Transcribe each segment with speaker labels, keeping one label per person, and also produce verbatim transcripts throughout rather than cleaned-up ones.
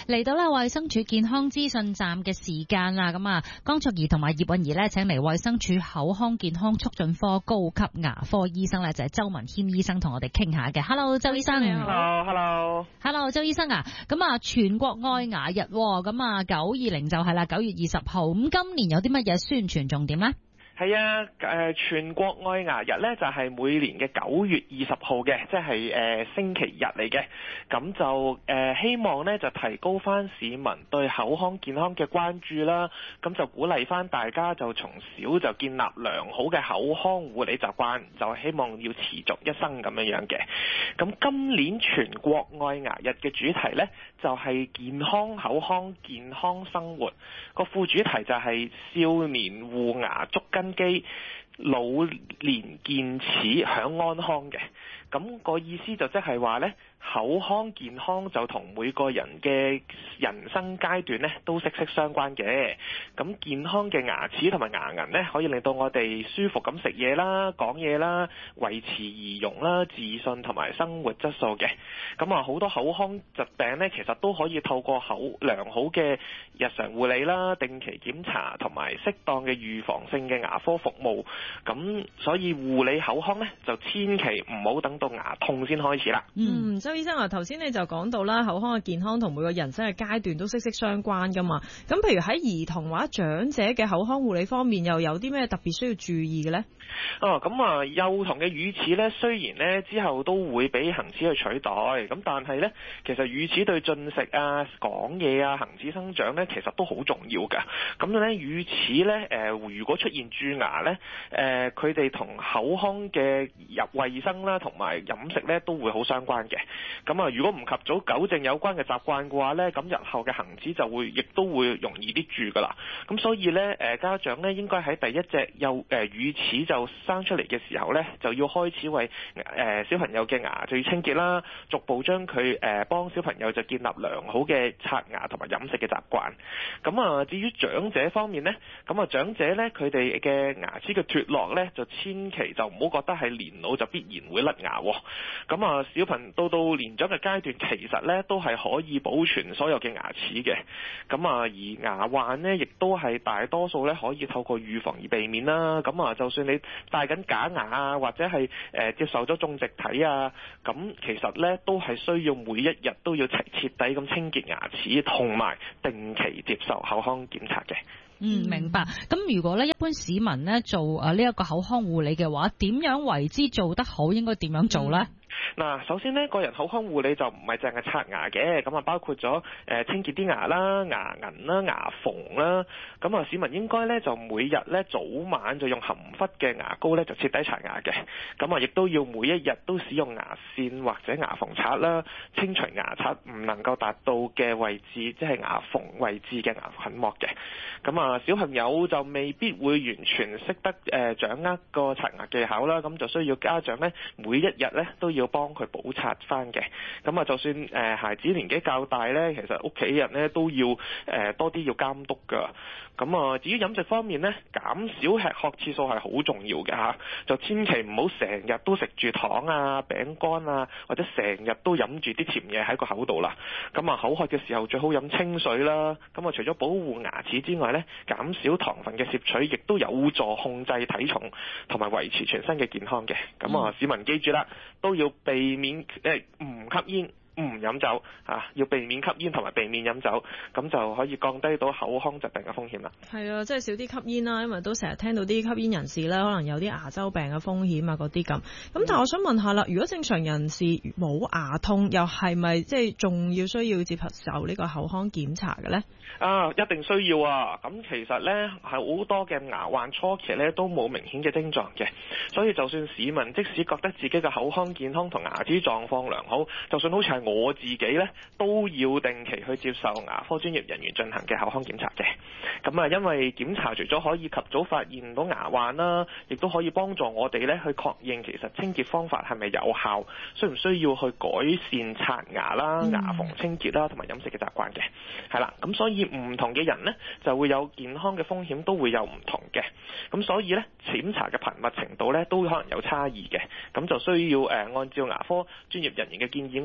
Speaker 1: 嚟到咧衛生署健康資訊站嘅時間啦，咁啊，江卓儀同埋葉韻儀咧請嚟衛生署口腔健康促進科高級牙科醫生咧，就係周文謙醫生同我哋傾下嘅。Hello， 周醫生。
Speaker 2: Hello，Hello，Hello，
Speaker 1: 周醫生啊，咁啊，全國愛牙日，咁啊，九二零就係啦，九月二十號，咁今年有啲乜嘢宣傳重點咧？
Speaker 2: 係啊，誒全國愛牙日咧就係每年嘅九月二十號嘅，即係誒星期日嚟嘅。咁就誒希望咧就提高翻市民對口腔健康嘅關注啦。咁就鼓勵翻大家就從小就建立良好嘅口腔護理習慣，就希望要持續一生咁樣樣嘅。咁今年全國愛牙日嘅主題咧就係健康口腔健康生活，個副主題就係少年護牙捉根基，老年健齒享安康嘅。咁個意思就即係話呢，口腔健康就同每個人嘅人生階段呢都息息相關嘅。咁健康嘅牙齒同埋牙齦呢，可以令到我哋舒服咁食嘢啦、講嘢啦、維持儀容啦、自信同埋生活質素嘅。咁啊，好多口腔疾病呢，其實都可以透過好良好嘅日常護理啦、定期檢查同埋適當嘅預防性嘅牙科服務。咁所以護理口腔呢，就千祈唔好等到牙痛先開始啦。
Speaker 3: 嗯，周醫生啊，頭先你就講到啦，口腔嘅健康同每個人生嘅階段都息息相關噶嘛。咁譬如喺兒童或者長者嘅口腔護理方面，又有啲咩特別需要注意嘅呢？
Speaker 2: 哦，咁啊，幼童嘅乳齒呢，雖然呢之後都會俾恆齒去取代，咁但係呢，其實乳齒對進食啊、講嘢啊、恆齒生長呢，其實都好重要㗎。咁呢，乳齒呢，呃、如果出現蛀牙呢，誒佢哋同口腔嘅入衛生啦，同埋飲食呢，都會好相關嘅。咁啊，如果唔及早糾正有關嘅習慣嘅話呢，咁日後嘅恆齒就會亦都會容易啲蛀㗎啦。咁所以呢，誒家長呢應該喺第一隻幼誒乳齒就生出嚟嘅時候呢，就要開始為誒小朋友嘅牙就要清潔啦，逐步將佢誒幫小朋友就建立良好嘅刷牙同埋飲食嘅習慣。咁啊，至於長者方面呢，咁啊長者呢，佢哋嘅牙齒嘅脫落呢，就千祈就唔好覺得係年老就必然會甩牙。咁啊，小朋友到到年長嘅階段，其實呢都係可以保存所有嘅牙齒嘅。咁啊，而牙患呢，亦都係大多數呢可以透過預防而避免啦。咁啊，就算你戴緊假牙啊，或者係誒、呃、接受咗種植體啊，咁其實呢都係需要每一日都要徹徹底咁清潔牙齒，同埋定期接受口腔檢查嘅。
Speaker 1: 嗯，明白。咁如果咧一般市民咧做誒呢一個口腔護理嘅話，點樣為之做得好？應該點樣做咧？
Speaker 2: 嗱，首先呢，個人口腔護理就唔係淨係刷牙嘅，咁啊包括咗誒清潔啲牙啦、牙齦啦、牙縫啦，咁啊市民應該咧就每日咧早晚就用含氟嘅牙膏咧就徹底刷牙嘅，咁啊亦都要每一日都使用牙線或者牙縫刷啦，清除牙刷唔能夠達到嘅位置，即係牙縫位置嘅牙菌膜嘅。咁啊小朋友就未必會完全識得誒掌握個刷牙技巧啦，咁就需要家長咧每一日咧都要幫佢補刷翻嘅。咁啊就算誒孩子年紀較大咧，其實屋企人咧都要誒多啲要監督噶。咁啊至於飲食方面咧，減少吃喝次數係好重要嘅嚇，就千祈唔好成日都食住糖啊、餅乾啊，或者成日都飲住啲甜嘢喺個口度啦。咁啊口渴嘅時候最好飲清水啦。咁啊除咗保護牙齒之外咧，減少糖分嘅攝取，亦都有助控制體重同埋維持全身嘅健康嘅。咁啊市民記住啦，都要避免誒唔吸煙、唔飲酒啊，要避免吸煙同埋避免飲酒，咁就可以降低到口腔疾病嘅風險啦。
Speaker 3: 係啊，即係少啲吸煙啦，因為都成日聽到啲吸煙人士咧，可能有啲牙周病嘅風險啊，嗰啲咁。咁但係我想問下啦，如果正常人士冇牙痛，又係咪即係仲要需要接受呢個口腔檢查嘅咧？
Speaker 2: 啊，一定需要啊！咁其實咧係好多嘅牙患初期咧都冇明顯嘅症狀嘅，所以就算市民即使覺得自己嘅口腔健康同牙齒狀況良好，就算好似係我自己咧，都要定期去接受牙科專業人員進行嘅口腔檢查嘅。咁啊，因為檢查除咗可以及早發現到牙患啦，亦都可以幫助我哋咧去確認其實清潔方法係咪有效，需唔需要去改善刷牙啦、牙縫清潔啦同埋飲食嘅習慣嘅。係啦，咁所以唔同嘅人呢，就會有健康嘅風險都會有唔同嘅，咁所以呢，檢查嘅頻密程度呢，都可能有差異嘅，咁就需要誒、呃、按照牙科專業人員嘅建議安排啦。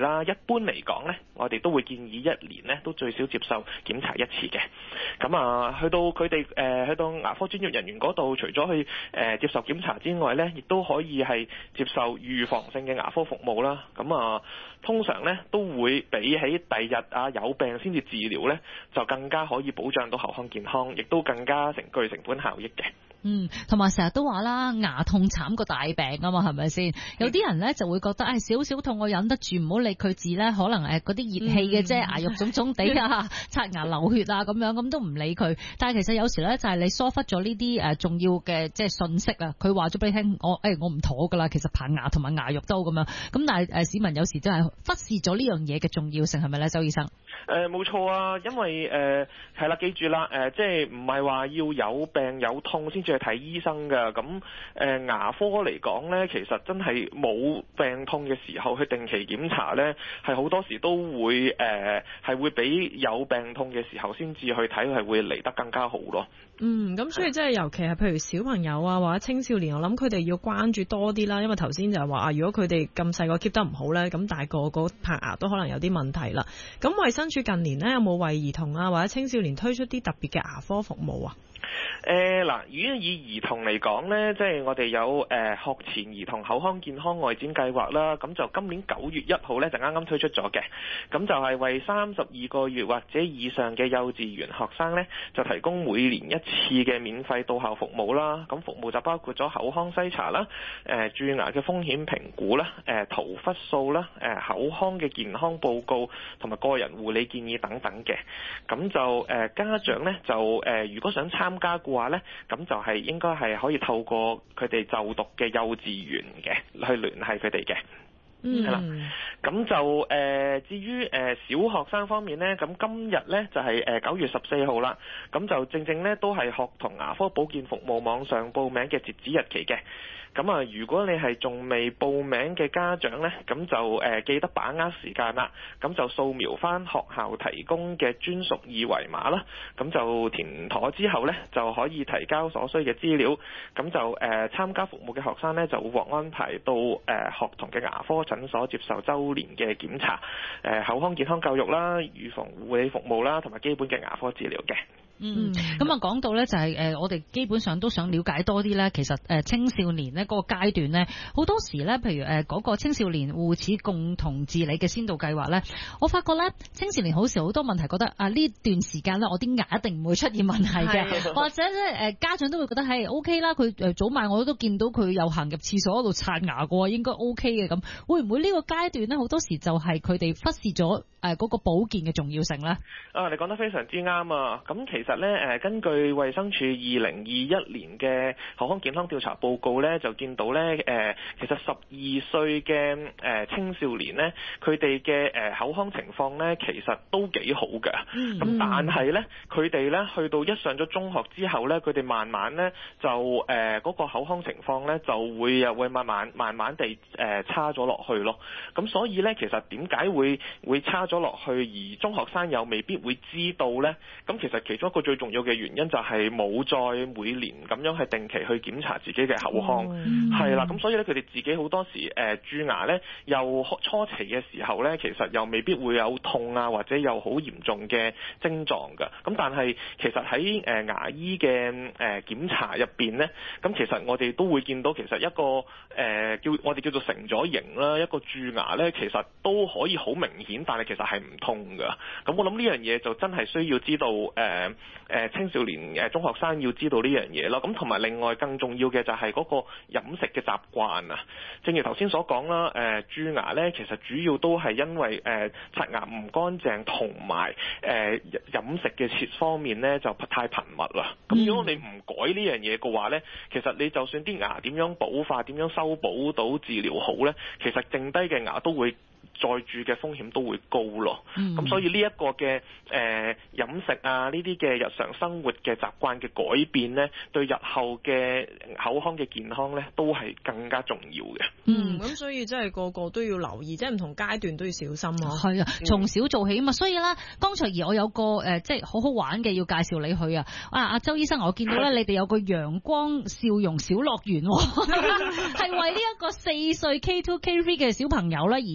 Speaker 2: 啦，一般嚟講咧，我哋都會建議一年咧都最少接受檢查一次嘅。咁啊，去到佢哋誒去到牙科專業人員嗰度，除咗去誒、呃、接受檢查之外咧，亦都可以係接受預防性嘅牙科服務啦。咁啊，通常咧都會比起第日啊有病先至治療咧，就更加可以保障到口腔健康，亦都更加成具成本效益嘅。
Speaker 1: 嗯，同埋成日都話啦，牙痛慘過大病啊嘛，係咪先？有啲人咧就會覺得，誒少少痛我忍得住，唔好理佢治咧，可能誒嗰啲熱氣嘅啫，牙肉腫腫地啊，刷牙流血啊咁樣，咁都唔理佢。但係其實有時咧就係你疏忽咗呢啲誒重要嘅即係信息啊，佢話咗俾你聽，我誒、哎、我唔妥噶啦，其實棚牙同埋牙肉都咁樣。咁但係誒市民有時真係忽視咗呢樣嘢嘅重要性，係咪咧，周醫生？
Speaker 2: 誒冇錯啊，因為誒係啦，記住啦，誒、呃、即係唔係話要有病有痛先至去睇醫生㗎。咁誒、呃、牙科嚟講咧，其實真係冇病痛嘅時候去定期檢查咧，係好多時都會誒係、呃、會比有病痛嘅時候先至去睇，係會嚟得更加好咯。
Speaker 3: 嗯，咁所以即係尤其係譬如小朋友啊或者青少年，我諗佢哋要關注多啲啦，因為頭先就係話啊，如果佢哋咁細個 keep 得唔好咧，咁大個個棚牙都可能有啲問題啦。咁衛生署近年咧有冇為兒童啊或者青少年推出啲特別嘅牙科服務啊？
Speaker 2: 誒嗱，如果以兒童嚟講呢，即係我哋有誒、呃、學前兒童口腔健康外展計劃啦，咁就今年九月一號呢，就啱啱推出咗嘅，咁就係為三十二個月或者以上嘅幼稚園學生呢，就提供每年一次嘅免費到校服務啦。咁服務就包括咗口腔篩查啦、誒蛀牙嘅風險評估啦、誒塗氟素啦、誒口腔嘅健康報告同埋個人護理建議等等嘅。咁就誒、呃、家長呢，就誒、呃、如果想參加嘅話咧，咁就係應該係可以透過佢哋就讀嘅幼稚園嘅去聯繫佢哋嘅。
Speaker 3: 嗯，
Speaker 2: 係啦。咁就誒、呃，至於誒、呃、小學生方面咧，咁今日咧就係誒九月十四號啦。咁就正正咧都係學童牙科保健服務網上報名嘅截止日期嘅。咁啊，如果你係仲未報名嘅家長呢，咁就誒、呃、記得把握時間啦。咁就掃描翻學校提供嘅專屬二維碼啦。咁就填妥之後呢，就可以提交所需嘅資料。咁就誒、呃、參加服務嘅學生呢，就會獲安排到誒、呃、學童嘅牙科診所接受週年嘅檢查、誒、呃、口腔健康教育啦、預防護理服務啦，同埋基本嘅牙科治療嘅。
Speaker 1: 嗯，咁啊講到咧就係、是、誒、呃，我哋基本上都想了解多啲咧。其實誒、呃、青少年咧嗰個階段咧，好多時咧，譬如誒嗰、呃那個青少年護齒共同治理嘅先導計劃咧，我發覺咧青少年好時好多問題，覺得啊呢段時間咧我啲牙一定唔會出現問題嘅，或者咧誒家長都會覺得係 O K 啦，佢誒早晚我都見到佢有行入廁所嗰度刷牙嘅，應該 O K 嘅。咁會唔會呢個階段咧好多時就係佢哋忽視咗誒嗰個保健嘅重要性咧？
Speaker 2: 啊，你講得非常之啱啊！咁其實咧誒，根據衛生署二零二一年嘅口腔健康調查報告咧，就見到咧誒，其實十二歲嘅誒青少年咧，佢哋嘅誒口腔情況咧，其實都幾好嘅。咁、嗯、但係咧，佢哋咧去到一上咗中學之後咧，佢哋慢慢咧就誒嗰、呃嗰個口腔情況咧就會又會慢慢慢慢地誒差咗落去咯。咁所以咧，其實點解會會差咗落去，而中學生又未必會知道咧？咁其實其中一個最重要嘅原因就係冇再每年咁樣係定期去檢查自己嘅口腔，係啦、嗯，咁所以咧佢哋自己好多時誒蛀牙咧，又初期嘅時候咧，其實又未必會有痛啊，或者有好嚴重嘅症狀㗎。咁但係其實喺誒牙醫嘅誒檢查入邊咧，咁其實我哋都會見到其實一個誒、呃、叫我哋叫做成咗型啦，一個蛀牙咧，其實都可以好明顯，但係其實係唔痛㗎。咁我諗呢樣嘢就真係需要知道誒誒、呃呃、青少年誒中學生要知道呢樣嘢咯。咁同埋另外更重要嘅就係嗰個飲食嘅習慣啊。正如頭先所講啦，誒、呃、蛀牙咧其實主要都係因為誒、呃、刷牙唔乾淨同埋誒飲食嘅切方面咧就太頻密啦。咁如果你唔改呢樣嘢嘅話咧，其實你就算啲牙點樣補化、點樣修補到治療好咧，其實剩低嘅牙都會再蛀嘅風險都會高咯。咁、嗯、所以呢一個嘅誒、呃、飲食啊，呢啲嘅日常生活嘅習慣嘅改變咧，對日後嘅口腔嘅健康咧，都係更加重要嘅。
Speaker 3: 嗯，咁所以真係個個都要留意，即係唔同階段都要小心咯。
Speaker 1: 係啊，從小做起啊嘛。所以咧，剛才而我有個誒、呃，即係好好玩嘅要介紹你去啊。啊，阿周醫生，我見到咧，你哋有個陽光笑容小樂園，係為呢一個四歲 K two K three 嘅小朋友咧而設嘅。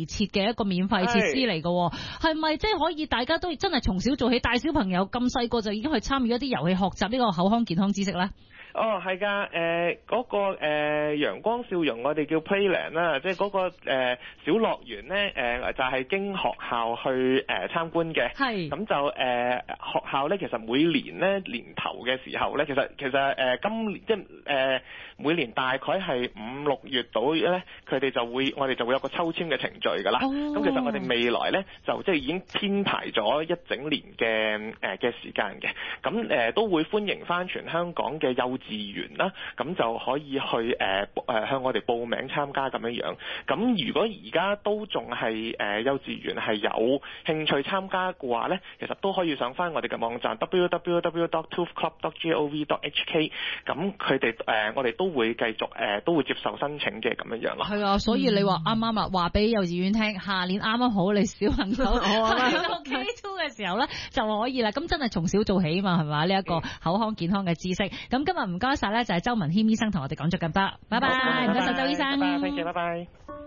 Speaker 1: 嘅一個免費設施嚟嘅，係咪即係可以大家都真係從小做起，帶小朋友咁細個就已經去參與一啲遊戲，學習呢個口腔健康知識咧？
Speaker 2: 哦，係㗎，誒、呃、嗰、那個誒、呃、陽光笑容，我哋叫 Playland 啦，即係嗰個誒、呃、小樂園咧，誒、呃、就係、是、經學校去誒、呃、參觀嘅。係。咁就誒、呃、學校咧，其實每年咧年頭嘅時候咧，其實其實誒、呃、今年即係誒、呃、每年大概係五六月度咧，佢哋就會我哋就會有個抽籤嘅程序㗎啦。咁、哦、其實我哋未來咧就即係已經編排咗一整年嘅誒嘅時間嘅，咁誒、呃、都會歡迎翻全香港嘅幼稚園啦，咁就可以去誒誒、呃、向我哋報名參加咁樣樣。咁如果而家都仲係誒幼稚園係有興趣參加嘅話咧，其實都可以上翻我哋嘅網站 w w w dot tooth club dot gov dot h k。咁佢哋誒我哋都會繼續誒、呃、都會接受申請嘅咁樣樣咯。係
Speaker 1: 啊，所以你話啱啱啦，話俾幼稚園聽，下年啱啱好你小朋友去到 K 二嘅時候咧就可以啦。咁真係從小做起嘛，係嘛？呢一個口腔健康嘅知識。咁今日唔該晒咧，就係周文謙醫生同我哋講咗咁多，拜拜，唔該晒周醫生，
Speaker 2: 拜拜，thank you，拜拜。